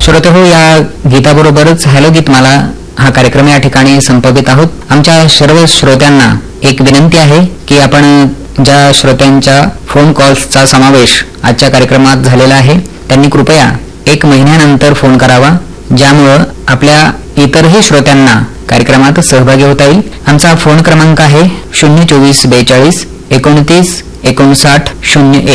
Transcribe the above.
श्रोतेहो, या गीताबरोबरच हॅलो गीतमाला हा कार्यक्रम या ठिकाणी संपवित आहोत. आमच्या सर्व श्रोत्यांना एक विनंती आहे की आपण ज्या श्रोत्यांच्या फोन कॉल्सचा समावेश आजच्या कार्यक्रमात झालेला आहे त्यांनी कृपया 1 महिन्यानंतर फोन करावा, ज्यामुळं आपल्या इतरही श्रोत्यांना कार्यक्रमात सहभागी होता येईल. आमचा फोन क्रमांक आहे 024 42 29 59 01.